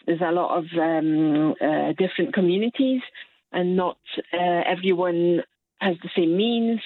there's a lot of different communities, and not everyone has the same means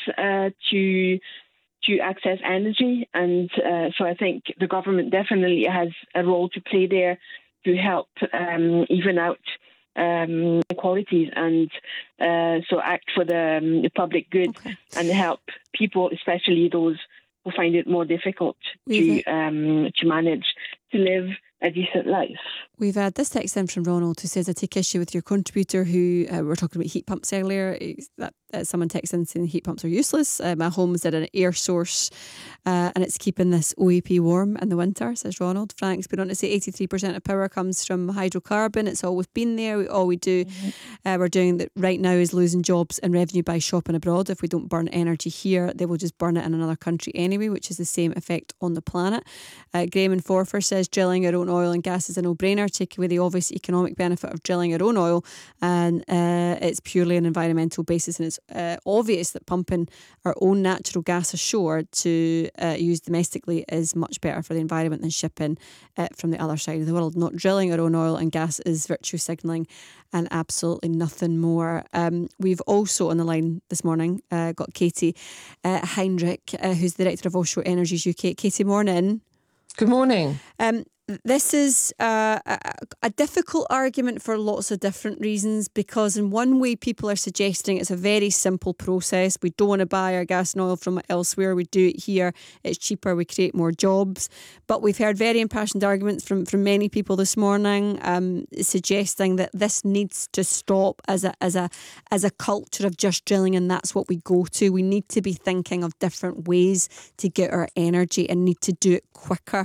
to access energy. And so I think the government definitely has a role to play there to help even out inequalities, and so act for the public good and help people, especially those who find it more difficult to manage to live a decent life. We've had this text in from Ronald, who says, I take issue with your contributor who we were talking about heat pumps earlier. Someone texted in saying heat pumps are useless. My home's at an air source and it's keeping this OEP warm in the winter, says Ronald. Frank's been on to say 83% of power comes from hydrocarbon. It's always been there. All we do, we're doing that right now is losing jobs and revenue by shopping abroad. If we don't burn energy here, they will just burn it in another country anyway, which is the same effect on the planet. Graham in Forfar says drilling our own oil and gas is a no-brainer. Take away the obvious economic benefit of drilling our own oil, and it's purely an environmental basis, and it's obvious that pumping our own natural gas ashore to use domestically is much better for the environment than shipping it from the other side of the world. Not drilling our own oil and gas is virtue signalling and absolutely nothing more. We've also on the line this morning got Katie Heinrich, who's the Director of Offshore Energies UK. Katie, morning. Good morning. This is a difficult argument for lots of different reasons, because in one way people are suggesting it's a very simple process. We don't want to buy our gas and oil from elsewhere. We do it here. It's cheaper. We create more jobs. But we've heard very impassioned arguments from many people this morning suggesting that this needs to stop as a culture of just drilling, and that's what we go to. We need to be thinking of different ways to get our energy and need to do it quicker.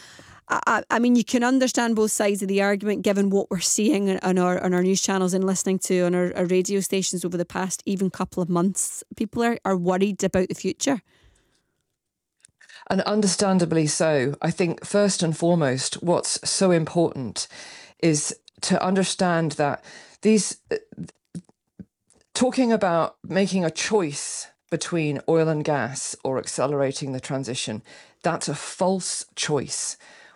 I mean, you can understand both sides of the argument given what we're seeing on our news channels and listening to on our radio stations over the past even couple of months. People are worried about the future. And understandably so. I think first and foremost, what's so important is to understand that talking about making a choice between oil and gas or accelerating the transition, that's a false choice.